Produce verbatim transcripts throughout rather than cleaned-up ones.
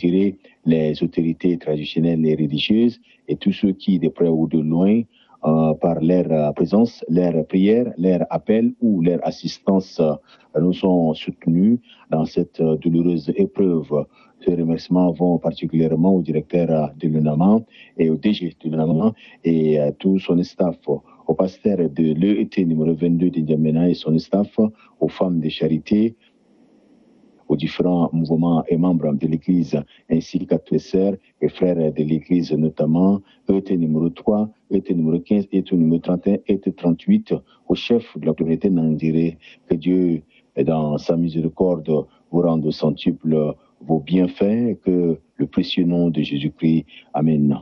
dirait, les autorités traditionnelles et religieuses et tous ceux qui, de près ou de loin, euh, par leur euh, présence, leur prière, leur appel ou leur assistance, euh, nous ont soutenus dans cette euh, douloureuse épreuve. Ces remerciements vont particulièrement au directeur euh, de l'UNAMA et au D G de l'UNAMA et à tout son staff, au pasteur de l'E E T numéro vingt-deux de N'Djamena et son staff, aux femmes de charité, aux différents mouvements et membres de l'Église, ainsi qu'à tous les sœurs et frères de l'Église, notamment E E T numéro trois, E E T numéro quinze, E E T numéro trente et un, E E T trente-huit, au chef de la communauté Nandire, que Dieu, dans sa miséricorde, vous rende au centuple vos bienfaits, et que le précieux nom de Jésus-Christ. Amen.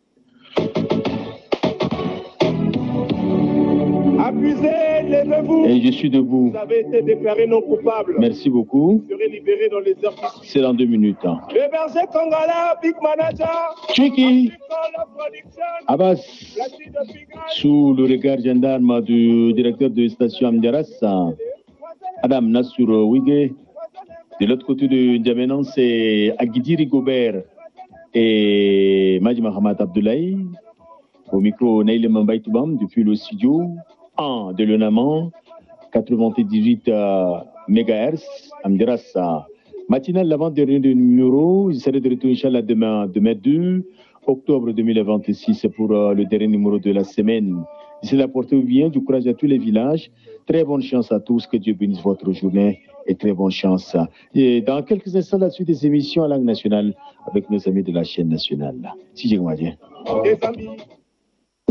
Accusés, levez-vous. Et je suis debout. Vous avez été déclaré non coupable. Merci beaucoup. Vous serez libéré dans les heures qui suivent. C'est dans deux minutes. Le berger Kongala, Big Manager. Chiki Abbas, sous le regard gendarme du directeur de station Amdiaras, Adam Nassour Wige. De l'autre côté de N'Djamena, c'est Aguidiri Gobert et Maji Mahamat Abdoulaye. Au micro, Naïle Mambaï Toubam, depuis le studio un de l'UNAMA, quatre-vingt-dix-huit euh, mégahertz, Amdiras. Matinale, l'avant-dernier numéro, il serait de retour, Inch'Allah, demain, demain deux octobre deux mille vingt-six pour euh, le dernier numéro de la semaine. D'ici là, portez-vous bien, du courage à tous les villages. Très bonne chance à tous, que Dieu bénisse votre journée et très bonne chance. Et dans quelques instants, la suite des émissions à langue nationale avec nos amis de la chaîne nationale. Si j'ai Des amis.